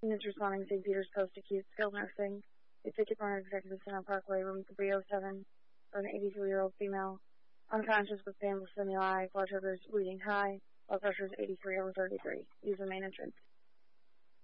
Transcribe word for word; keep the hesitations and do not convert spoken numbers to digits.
Units responding to Saint Peter's Post-Acute Skilled Nursing. A ticket runner Executive Center Parkway, room three oh seven, for an eighty-three-year-old female. Unconscious with painful stimuli, blood sugars reading high, blood pressure is eighty-three over thirty-three. Use the main entrance.